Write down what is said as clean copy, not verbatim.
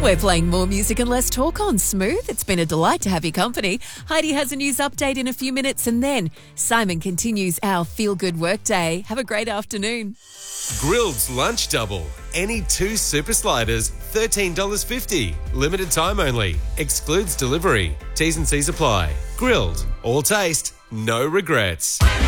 We're playing more music and less talk on Smooth. It's been a delight to have your company. Heidi has a news update in a few minutes, and then Simon continues our feel-good workday. Have a great afternoon. Grilled's Lunch Double. Any 2 super sliders, $13.50. Limited time only. Excludes delivery. T's and C's apply. Grilled. All taste, no regrets.